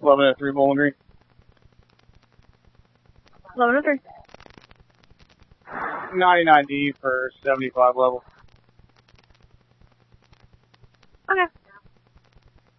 1103 Bowling Green. 1103. 99D for 75 level. Okay.